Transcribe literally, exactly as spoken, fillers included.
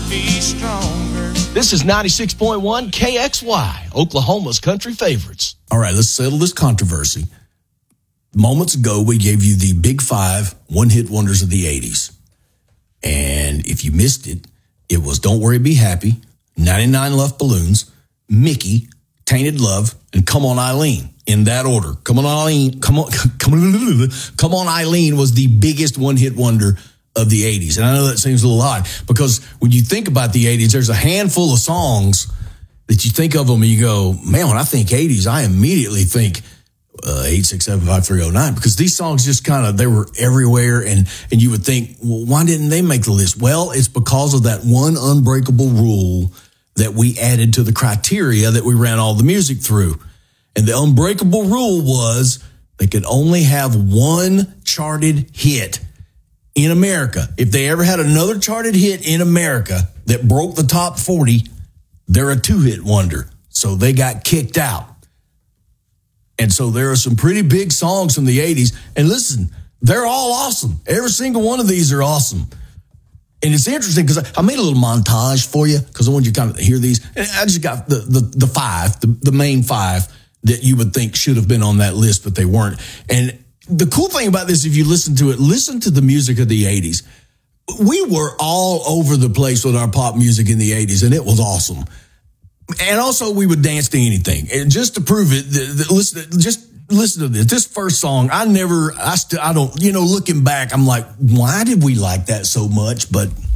be stronger. This is ninety-six point one K X Y, Oklahoma's country favorites. All right, let's settle this controversy. Moments ago, we gave you the big five one-hit wonders of the eighties. And if you missed it, it was Don't Worry, Be Happy, ninety-nine Left Balloons, Mickey, Tainted Love, and Come On Eileen. In that order. Come On Eileen, Come On, Come On, Come On Eileen was the biggest one-hit wonder of the eighties. And I know that seems a little odd because when you think about the eighties, there's a handful of songs that you think of them and you go, man, when I think eighties, I immediately think uh, eight six seven five three oh nine because these songs just kind of, they were everywhere and, and you would think, well, why didn't they make the list? Well, it's because of that one unbreakable rule that we added to the criteria that we ran all the music through. And the unbreakable rule was they could only have one charted hit in America. If they ever had another charted hit in America that broke the top forty, they're a two-hit wonder. So they got kicked out. And so there are some pretty big songs from the eighties. And listen, they're all awesome. Every single one of these are awesome. And it's interesting because I made a little montage for you because I want you to kind of hear these. And I just got the the, the five, the, the main five that you would think should have been on that list, but they weren't. And the cool thing about this, if you listen to it, listen to the music of the eighties. We were all over the place with our pop music in the eighties, and it was awesome. And also, we would dance to anything. And just to prove it, the, the, listen, just listen to this. This first song, I never, I still, I don't, you know, looking back, I'm like, why did we like that so much? But